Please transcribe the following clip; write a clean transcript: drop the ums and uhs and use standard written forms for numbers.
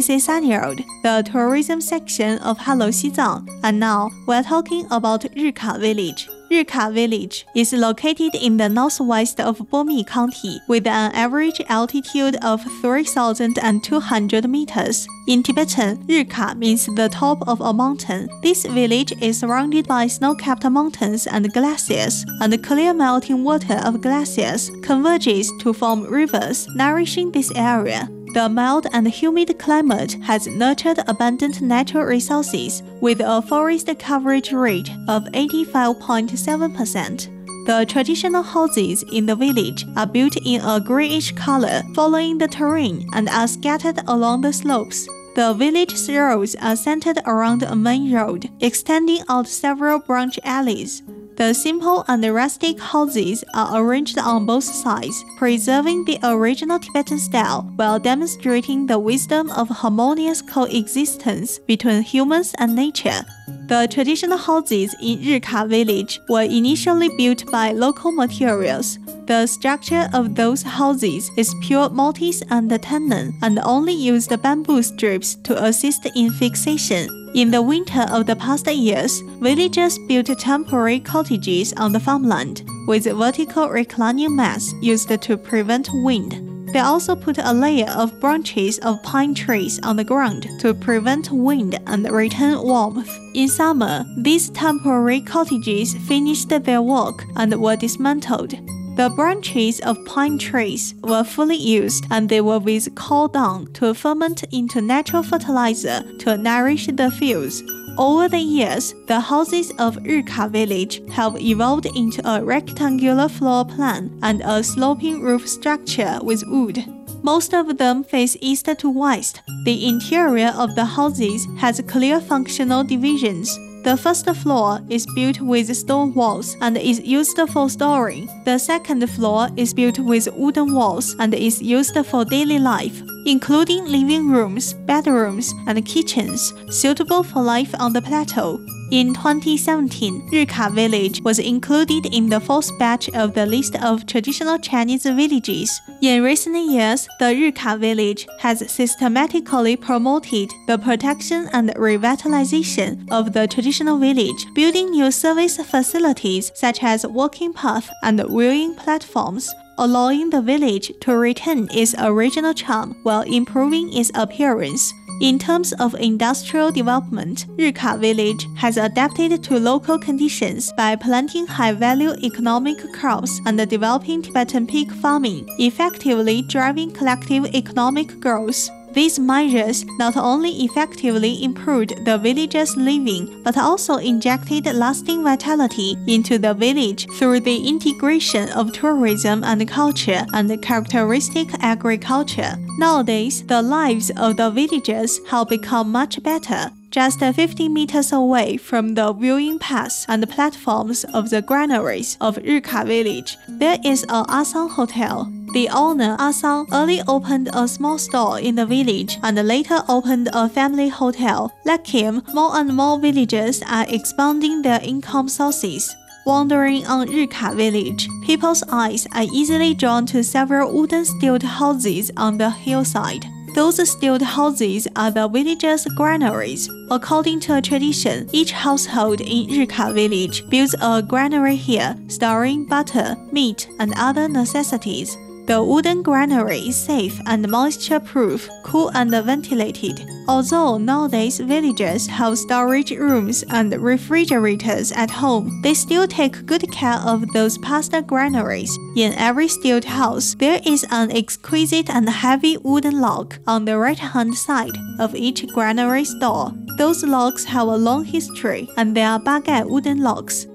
Xizang, the tourism section of Hello Xizang, and now we're talking about Rika Village. Rika Village is located in the northwest of Bomi County with an average altitude of 3,200 meters. In Tibetan, Rika means the top of a mountain. This village is surrounded by snow-capped mountains and glaciers, and the clear melting water of glaciers converges to form rivers, nourishing this area. The mild and humid climate has nurtured abundant natural resources with a forest coverage rate of 85.7%. The traditional houses in the village are built in a grayish color following the terrain and are scattered along the slopes. The village's roads are centered around a main road, extending out several branch alleys. The simple and rustic houses are arranged on both sides, preserving the original Tibetan style while demonstrating the wisdom of harmonious coexistence between humans and nature. The traditional houses in Rika village were initially built by local materials. The structure of those houses is pure mortise and tenon and only used bamboo strips to assist in fixation. In the winter of the past years, villagers built temporary cottages on the farmland, with vertical reclining mats used to prevent wind. They also put a layer of branches of pine trees on the ground to prevent wind and retain warmth. In summer, these temporary cottages finished their work and were dismantled. The branches of pine trees were fully used and they were with cow dung to ferment into natural fertilizer to nourish the fields. Over the years, the houses of Rika village have evolved into a rectangular floor plan and a sloping roof structure with wood. Most of them face east to west. The interior of the houses has clear functional divisions. The first floor is built with stone walls and is used for storing. The second floor is built with wooden walls and is used for daily life, including living rooms, bedrooms, and kitchens, suitable for life on the plateau. In 2017, Rika village was included in the fourth batch of the list of traditional Chinese villages. In recent years, the Rika village has systematically promoted the protection and revitalization of the traditional village, building new service facilities such as walking paths and viewing platforms, allowing the village to retain its original charm while improving its appearance. In terms of industrial development, Rika village has adapted to local conditions by planting high-value economic crops and developing Tibetan pig farming, effectively driving collective economic growth. These measures not only effectively improved the villagers' living, but also injected lasting vitality into the village through the integration of tourism and culture and characteristic agriculture. Nowadays, the lives of the villagers have become much better. Just 50 meters away from the viewing paths and platforms of the granaries of Rika village, there is a Asang Hotel. The owner, Asang, early opened a small store in the village and later opened a family hotel. Like him, more and more villagers are expanding their income sources. Wandering on Rika village, people's eyes are easily drawn to several wooden stilted houses on the hillside. Those stilted houses are the villagers' granaries. According to a tradition, each household in Rika village builds a granary here, storing butter, meat, and other necessities. The wooden granary is safe and moisture-proof, cool and ventilated. Although nowadays villagers have storage rooms and refrigerators at home, they still take good care of those past granaries. In every stilted house, there is an exquisite and heavy wooden log on the right-hand side of each granary door. Those logs have a long history, and they are baguette wooden logs.